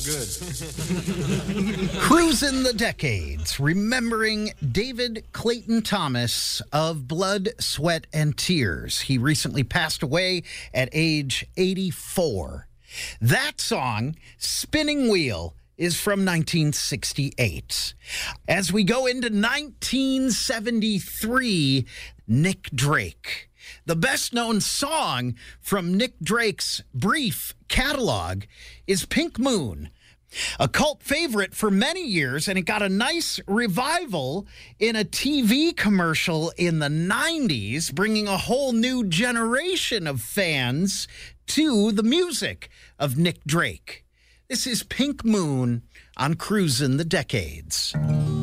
good. Cruising the decades, remembering David Clayton Thomas of Blood, Sweat, and Tears. He recently passed away at age 84. That song, Spinning Wheel, is from 1968. As we go into 1973, Nick Drake. The best-known song from Nick Drake's brief catalog is Pink Moon, a cult favorite for many years, and it got a nice revival in a TV commercial in the 90s, bringing a whole new generation of fans to the music of Nick Drake. This is Pink Moon on Cruisin' the Decades.